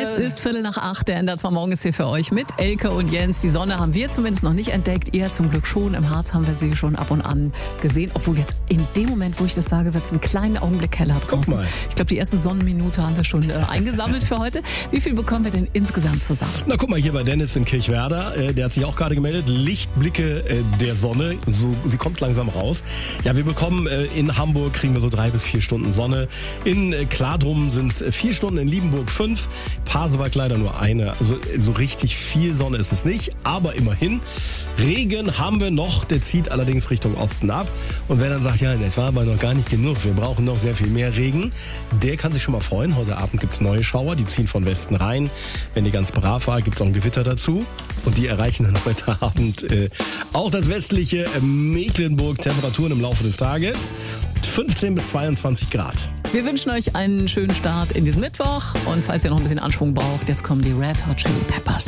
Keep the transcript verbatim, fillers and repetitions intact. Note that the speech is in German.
Es ist Viertel nach acht, der Ender zwar morgens hier für euch mit Elke und Jens. Die Sonne haben wir zumindest noch nicht entdeckt, ihr zum Glück schon. Im Harz haben wir sie schon ab und an gesehen. Obwohl jetzt in dem Moment, wo ich das sage, wird es einen kleinen Augenblick heller draußen. Guck mal. Ich glaube, die erste Sonnenminute haben wir schon äh, eingesammelt für heute. Wie viel bekommen wir denn insgesamt zusammen? Na guck mal, hier bei Dennis in Kirchwerder, äh, der hat sich auch gerade gemeldet. Lichtblicke äh, der Sonne, so, sie kommt langsam raus. Ja, wir bekommen äh, in Hamburg, kriegen wir so drei bis vier Stunden Sonne. In äh, Kladrum sind es vier Stunden, in Liebenburg fünf. Pasewalk leider nur eine. Also so richtig viel Sonne ist es nicht, aber immerhin. Regen haben wir noch, der zieht allerdings Richtung Osten ab. Und wer dann sagt, ja, das war aber noch gar nicht genug, wir brauchen noch sehr viel mehr Regen, der kann sich schon mal freuen. Heute Abend gibt's neue Schauer, die ziehen von Westen rein. Wenn die ganz brav war, gibt's auch ein Gewitter dazu. Und die erreichen dann heute Abend äh, auch das westliche äh, Mecklenburg. Temperaturen im Laufe des Tages fünfzehn bis zweiundzwanzig Grad. Wir wünschen euch einen schönen Start in diesen Mittwoch. Und falls ihr noch ein bisschen Anschwung braucht, jetzt kommen die Red Hot Chili Peppers.